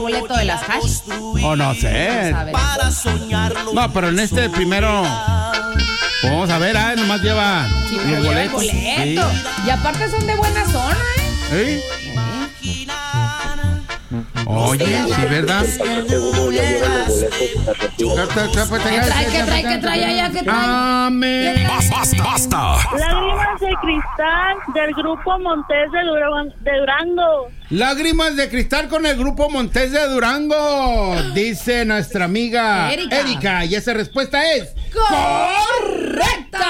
boleto de las hash. O no sé. No, pero en este primero. Vamos a ver, nomás lleva Sí, los pero lleva el boletos. boleto. Y aparte son de buena zona, ¿eh? ¿Sí? Oye, sí, ¿verdad? ¿Qué trae allá? ¿Qué trae? Amén. Basta. Lágrimas de cristal del grupo Montes de Durango. Lágrimas de cristal con el grupo Montes de Durango, dice nuestra amiga Erika. Y esa respuesta es ¡correcta!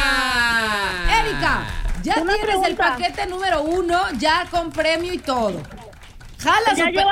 Erika, ya Una tienes pregunta. el paquete número 1, ya con premio y todo. Jala Ya su lleva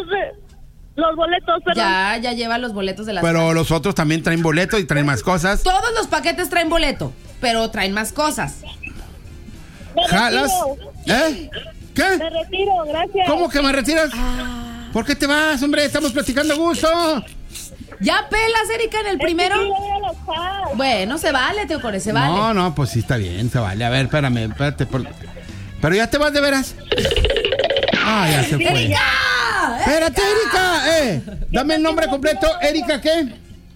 los boletos, perdón. Ya lleva los boletos de las Pero hash. los otros también traen boleto y traen más cosas. Todos los paquetes traen boleto, pero traen más cosas. Me ¿Jalas? retiro. ¿Eh? ¿Qué? Me retiro, gracias. ¿Cómo que me retiras? ¿Por qué te vas, hombre? Estamos platicando a gusto. ¿Ya pelas, Erika, en el primero? Es que quiero ir a los hash. Bueno, se vale, Teocore, se vale. No, pues sí está bien, se vale. A ver, espérate. Pero ya te vas de veras. Ah, ya se fue. ¡Erika! Espérate, Erika. Dame el nombre completo. ¿Erika qué?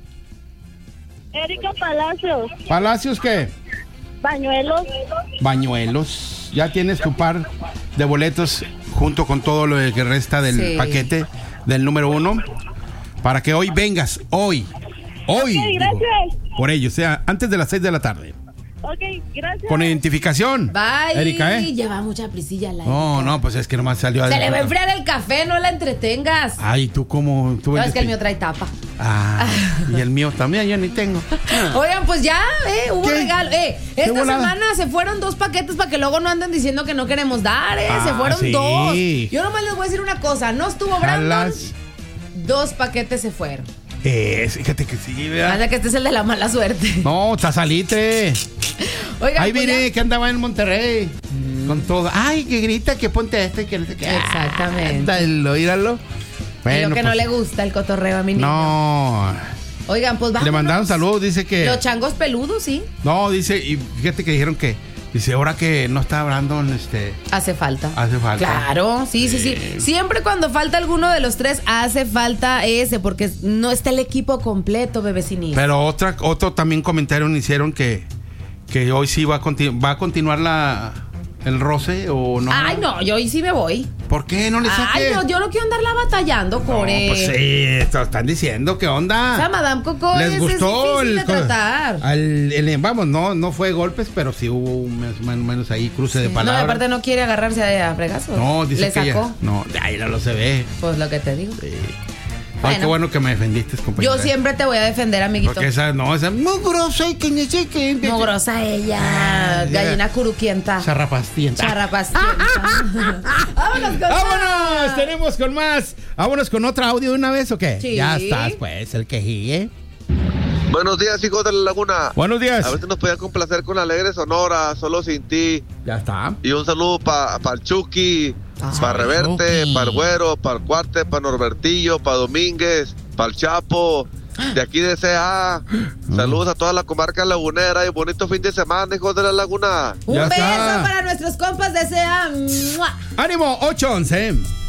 Erika Palacios. ¿Palacios qué? Bañuelos. Bañuelos. Ya tienes tu par de boletos junto con todo lo que resta del paquete del número 1 para que hoy vengas. Hoy. Ok, gracias. Por ello, o sea, antes de las 6 de la tarde. Ok, gracias. Con identificación. Bye. Erika, Lleva mucha prisilla la No, pues es que nomás salió. Se le va a enfriar el café, no la entretengas. Ay, ¿tú cómo? No, es que el mío trae tapa. Y el mío también, yo ni tengo. Oigan, pues ya, hubo ¿Qué? regalo. Esta volada? semana se fueron 2 paquetes para que luego no anden diciendo que no queremos dar, se fueron sí. 2. Yo nomás les voy a decir una cosa, no estuvo Brandon, Jalas. 2 paquetes se fueron. Fíjate que sí, ¿verdad? Hasta que este es el de la mala suerte. No, salite. Oigan, Ahí pues vine ya. que andaba en Monterrey. Con todo. Ay, que grita, que ponte esto y que no sé qué. Exactamente. Míralo. Y lo que no pues, le gusta el cotorreo a mi niño. No. Oigan, pues vamos. Le mandaron saludos, dice que. Los changos peludos, sí. No, dice, y fíjate que dijeron que. Dice, ahora que no está Brandon, Hace falta. hace falta. Claro, sí. Siempre cuando falta alguno de los 3, hace falta ese, porque no está el equipo completo, bebecinis. Pero otro también comentario hicieron que hoy sí va a continuar el roce o no. Ay, no, yo hoy sí me voy. ¿Por qué no le saque? Ay, no, yo no quiero andarla batallando, Core. No, pues sí, esto están diciendo, ¿qué onda? O sea, Madame Coco ¿Les gustó es difícil de tratar. Vamos, no fue golpes, pero sí hubo más o menos ahí cruce de No, y palabras. aparte no quiere agarrarse a fregazos. No, dice Le que ella. sacó. No, ahí no lo se ve. Pues lo que te digo. Sí. Bueno. Ay, qué bueno que me defendiste, compañera. Yo siempre te voy a defender, amiguito. Porque esa mugrosa y que ni sé qué. Mugrosa ella, gallina curuquienta. Charrapastienta. Charrapastienta. Vámonos con ¡Vámonos! más. Tenemos con más. ¿Vámonos con otro audio de una vez o qué? Sí. Ya estás, pues, el quejigue. Buenos días, hijos de la laguna. Buenos días. A ver si nos podían complacer con Alegre Sonora, Solo Sin Ti. Ya está. Y un saludo para el Chucky, para Reverte, Chucky. para el Güero, para el Cuarte, para Norbertillo, para Domínguez, para el Chapo, de aquí de CA. Saludos a toda la comarca lagunera y bonito fin de semana, hijos de la laguna. Un Ya beso está. para nuestros compas de SEA. ¡Mua! ¡Ánimo! 8-11.